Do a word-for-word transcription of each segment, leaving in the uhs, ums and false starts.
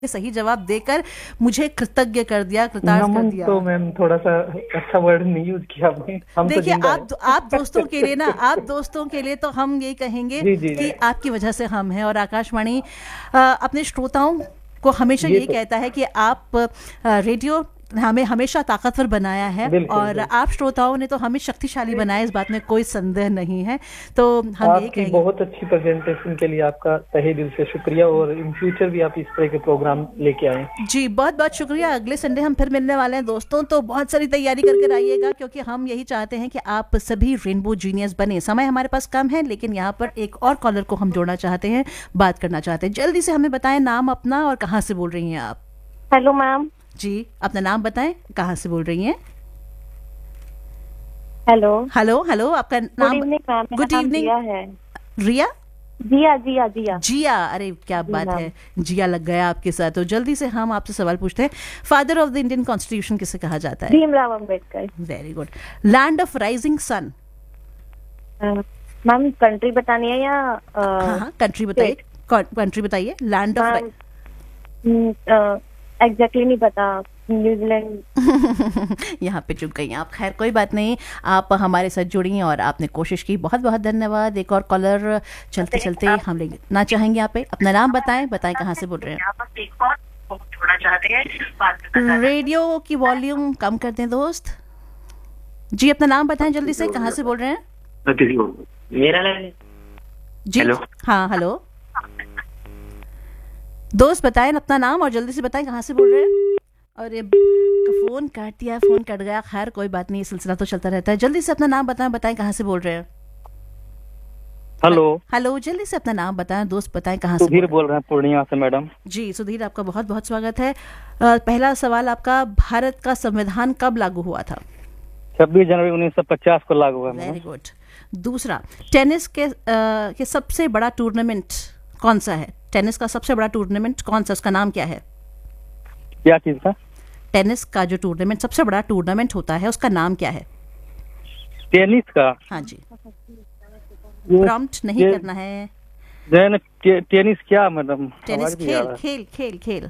सही जवाब देकर मुझे कृतज्ञ कर दिया, कृतार्थ कर नमन दिया। तो मैम थोड़ा सा अच्छा वर्ड नहीं यूज किया आपने। हम तो देखिए, जिंदा आप आप दोस्तों के लिए ना, आप दोस्तों के लिए तो हम यही कहेंगे जी जी कि जी आपकी वजह से हम हैं। और आकाशवाणी अ, अपने श्रोताओं को हमेशा ये यही तो कहता है कि आप अ, रेडियो हमें हमेशा ताकतवर बनाया है, बिल्कुल और बिल्कुल। आप श्रोताओं ने तो हमें शक्तिशाली बनाया, इस बात में कोई संदेह नहीं है। तो हम यही आपकी कहेंगे। बहुत अच्छी प्रेजेंटेशन के लिए आपका तहे दिल से शुक्रिया, और इन फ्यूचर भी आप इस तरह के प्रोग्राम लेके आए। जी, बहुत बहुत शुक्रिया। अगले संडे हम फिर मिलने वाले हैं दोस्तों, तो बहुत सारी तैयारी करके आइएगा, क्योंकि हम यही चाहते हैं कि आप सभी रेनबो जीनियस बने। समय हमारे पास कम है, लेकिन यहाँ पर एक और कॉलर को हम जोड़ना चाहते हैं, बात करना चाहते हैं। जल्दी से हमें बताएं नाम अपना और कहाँ से बोल रही हैं आप। Hello ma'am. जी, अपना नाम बताएं, कहाँ से बोल रही हैं। हेलो हेलो हेलो, आपका गुड नाम। Evening ma'am. Good evening. जिया है। रिया। जिया जिया जिया जिया, अरे क्या जी बात मैम। है, जिया लग गया आपके साथ। तो जल्दी से हम आपसे सवाल पूछते हैं, father of the Indian constitution किसे कहा जाता है। Bhimrao Ambedkar. Very good. Land of rising sun. Ma'am country बतानी है या हाँ हाँ, कंट्री बताइए, कंट्री बताइए। लैंड ऑफ एग्जैक्टली नहीं पता। न्यूजीलैंड। यहाँ पे चुप गई आप। खैर कोई बात नहीं, आप हमारे साथ जुड़ी और आपने कोशिश की, बहुत बहुत धन्यवाद। एक और कॉलर चलते चलते हम लेंगे ना चाहेंगे यहाँ पे। अपना नाम बताएं, बताएं कहाँ से बोल रहे हैं। रेडियो की वॉल्यूम कम कर दें दोस्त जी। अपना नाम बताएं जल्दी से, कहाँ से बोल रहे हैं। मेरा जी हेलो। हाँ हेलो दोस्त, बताएं अपना नाम और जल्दी से बताएं कहाँ से बोल रहे हैं। और ये फोन काट दिया, फोन कट गया। खैर कोई बात नहीं, सिलसिला तो चलता रहता है। जल्दी से अपना नाम बताएं, बताएं कहाँ से बोल रहे हैं। हेलो हेलो, जल्दी से अपना नाम बताएं दोस्त, बताएं कहाँ से सुधीर बोल बोल रहे हैं पूर्णिया से मैडम। जी सुधीर, आपका बहुत बहुत स्वागत है। अ, पहला सवाल आपका, भारत का संविधान कब लागू हुआ था। छब्बीस जनवरी उन्नीस सौ पचास को लागू हुआ। Very good. दूसरा, टेनिस के आ, के सबसे बड़ा टूर्नामेंट कौन सा है। टेनिस का सबसे बड़ा टूर्नामेंट कौन सा, उसका नाम क्या है। क्या चीज का। टेनिस का जो टूर्नामेंट, सबसे बड़ा टूर्नामेंट होता है, उसका नाम क्या है। टेनिस का। हाँ जी, ये- प्रॉम्प्ट नहीं ये- करना है। जैन टे, टेनिस क्या मैडम। टेनिस आवाज नहीं आ खेल रहा। खेल खेल खेल।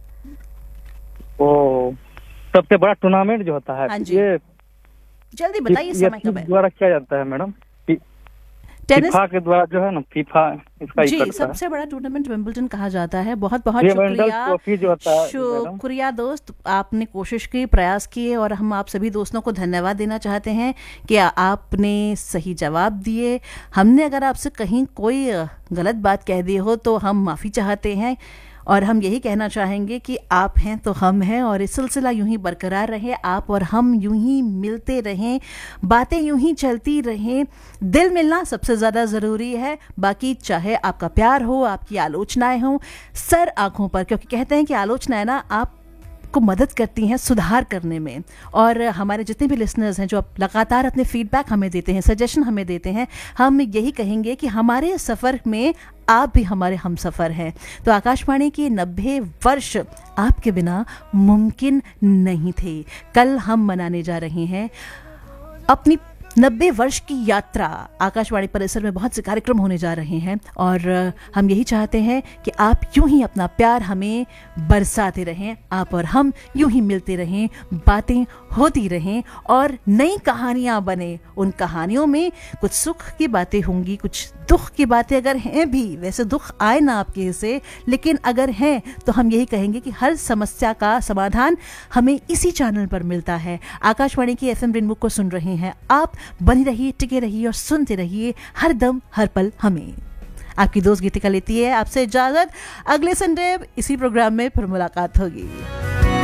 ओ सबसे बड़ा टूर्नामेंट जो होता है हाँ जी। ये जल्दी बताइए, ये समय कब है। द्वारा किया जाता है मैडम। फी- टेनिस फीफा के द्वारा जो है ना, फीफा इसका ही जी, करता है। सबसे बड़ा टूर्नामेंट विंबलडन कहा जाता है। बहुत बहुत ये विंबलडन शुक्रिया, ट्रॉफी जो होता है मैडम। शुक्रिया दोस्त, आपने कोशिश की, प्रयास किए, और हम आप सभी दोस्तों को धन्यवाद देना चाहते हैं कि आपने सही जवाब दिए। हमने अगर आपसे कहीं कोई गलत बात कह दी हो तो हम माफ़ी चाहते हैं, और हम यही कहना चाहेंगे कि आप हैं तो हम हैं, और ये सिलसिला यूं ही बरकरार रहे। आप और हम यूं ही मिलते रहें, बातें यूं ही चलती रहें। दिल मिलना सबसे ज़्यादा ज़रूरी है। बाकी चाहे आपका प्यार हो, आपकी आलोचनाएं हों, सर आंखों पर, क्योंकि कहते हैं कि आलोचनाएं ना आप को मदद करती हैं सुधार करने में। और हमारे जितने भी लिसनर्स हैं जो अब लगातार अपने फीडबैक हमें देते हैं, सजेशन हमें देते हैं, हम यही कहेंगे कि हमारे सफ़र में आप भी हमारे हम सफ़र हैं। तो आकाशवाणी के नब्बे वर्ष आपके बिना मुमकिन नहीं थे। कल हम मनाने जा रहे हैं अपनी नब्बे वर्ष की यात्रा। आकाशवाणी परिसर में बहुत से कार्यक्रम होने जा रहे हैं, और हम यही चाहते हैं कि आप यूं ही अपना प्यार हमें बरसाते रहें, आप और हम यूं ही मिलते रहें, बातें होती रहें, और नई कहानियां बने। उन कहानियों में कुछ सुख की बातें होंगी, कुछ दुख की बातें अगर हैं भी, वैसे दुख आए ना आपके हिस्से, लेकिन अगर हैं तो हम यही कहेंगे कि हर समस्या का समाधान हमें इसी चैनल पर मिलता है। आकाशवाणी की एफएम रेनबो को सुन रहे हैं आप, बनी रहिए, टिके रहिए और सुनते रहिए हर दम हर पल हमें। आपकी दोस्त गीतिका लेती है आपसे इजाजत। अगले संडे इसी प्रोग्राम में फिर मुलाकात होगी।